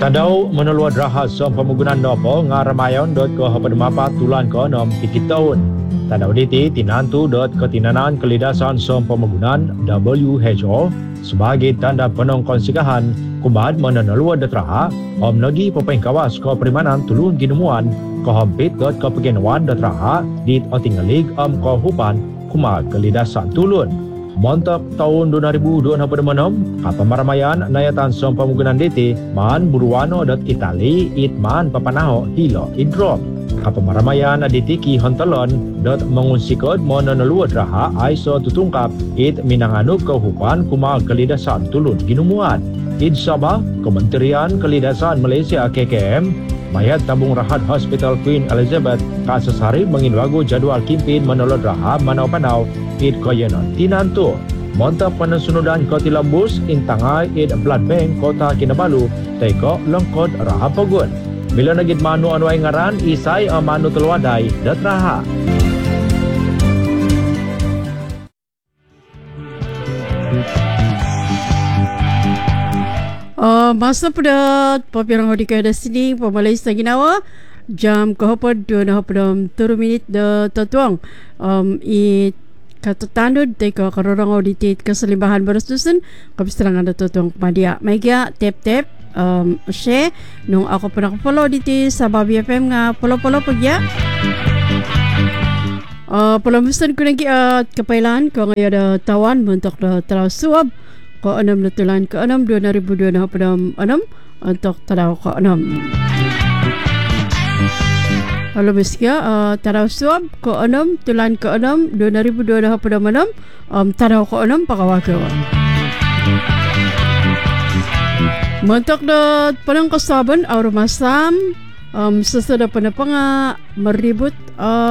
Tandau menelua draha som pemunggunan nopo ngaramayon dot ke hapademapa tulan ke 6 titik tahun. Tandau diti tinantu dot ketinanan kelidasan som pemunggunan WHO sebagai tanda penong konsikahan kumbad menelua draha om nagi pepengkawas ke perimanan tulun ginemuan ke hampit dot ke pegenuan draha di otingalig ke hupan kuma kelidasan tulun. Montok tahun 2026 kapal maramayan nayatan som pemunggunan DT man buruano dot Itali itman papanaho hilo idrom. Kapal maramayan DT ki hontalon dot mengunsikod mononelua draha aiso tutungkap it minanganuk kehupan kuma kelidasan tulun ginumuan. Id Sabah, Kementerian Kelidasan Malaysia KKM, mayat tabung rahat Hospital Queen Elizabeth kasus hari menginwagu jadual kimpin menolot raha manau-panau id koyenon tinantu. Monta penasunudan koti lambus intangai id blood bank kota Kinabalu teko lengkot raha pogun. Bila nagit manu anuai ngaran isai manu telwadai dat raha. Masa pada papirang hodika ada sini pemalai Ginawa jam kahapad 2:03 de tatuang i kata tandud teka karorang auditit keselimbahan bersusun kebisterangan ada tatuang madia megia tap share nung ako pernah follow auditi sabab BFM nga polo pagya pelamusan kunang kepailan ko nga ada tawan bentuk terlalu suab ko 6 na tulan ko 6 2026 untuk tadaw ko 6 Halo miskia tadaw suab ko 6 tulan ko 6 2026 tadaw ko 6 pakawago Mentok na panang kasaban aur masam sesudah panapanga meribut